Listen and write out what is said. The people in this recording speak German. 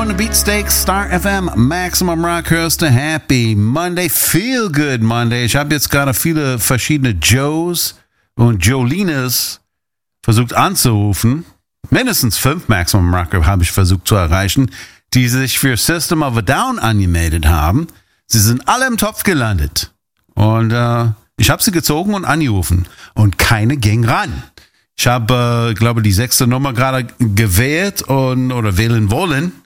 von den Beatsteaks, Star FM, Maximum Rock, hörst du Happy Monday, Feel Good Monday. Ich habe jetzt gerade viele verschiedene Joes und Jolines versucht anzurufen. Mindestens 5 Maximum Rocker habe ich versucht zu erreichen, die sich für System of a Down angemeldet haben. Sie sind alle im Topf gelandet. Und ich habe sie gezogen und angerufen. Und keine ging ran. Ich habe, glaube die 6. Nummer gerade gewählt oder wählen wollen.